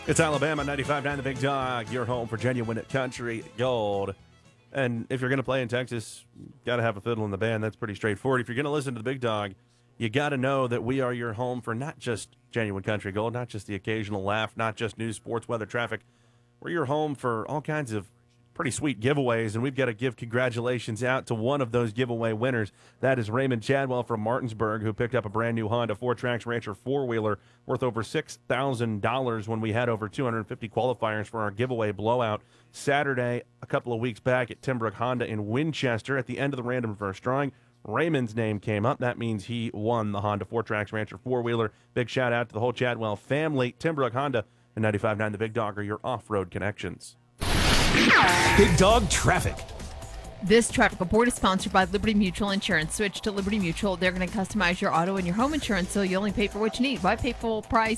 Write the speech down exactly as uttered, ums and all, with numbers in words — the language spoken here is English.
It's Alabama, ninety-five point nine The Big Dog, your home for genuine country gold. And if you're going to play in Texas, you got to have a fiddle in the band. That's pretty straightforward. If you're going to listen to The Big Dog, you got to know that we are your home for not just genuine country gold, not just the occasional laugh, not just news, sports, weather, traffic. We're your home for all kinds of pretty sweet giveaways, and we've got to give congratulations out to one of those giveaway winners. That is Raymond Chadwell from Martinsburg, who picked up a brand new Honda Four Tracks Rancher four-wheeler worth over six thousand dollars when we had over two hundred fifty qualifiers for our giveaway blowout Saturday a couple of weeks back at Timbrook Honda in Winchester. At the end of the random first drawing, Raymond's name came up. That means he won the Honda Four Tracks Rancher four-wheeler. Big shout-out to the whole Chadwell family. Timbrook Honda and ninety-five point nine The Big Dog are your off-road connections. Big Dog Traffic. This traffic report is sponsored by Liberty Mutual Insurance. Switch to Liberty Mutual. They're going to customize your auto and your home insurance so you only pay for what you need. Why pay full price